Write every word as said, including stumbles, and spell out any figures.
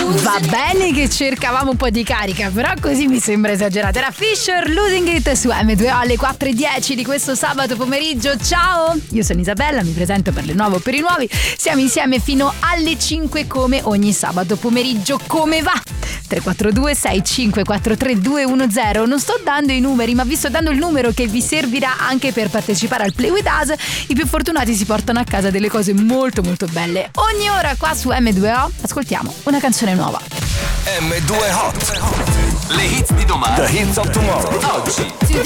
Va bene che cercavamo un po' di carica, però così mi sembra esagerato. Era Fisher, Losing It su M due O alle quattro e dieci di questo sabato pomeriggio. Ciao, io sono Isabella, mi presento per le nuove o per i nuovi. Siamo insieme fino alle cinque come ogni sabato pomeriggio. Come va? tre quattro due sei cinque quattro tre due uno zero. Non sto dando i numeri, ma vi sto dando il numero che vi servirà anche per partecipare al Play With Us. I più fortunati si portano a casa delle cose molto molto belle. Ogni ora qua su M due O ascoltiamo una canzone nuova. M due Hot. Le hits di domani. The hits of tomorrow. Oggi.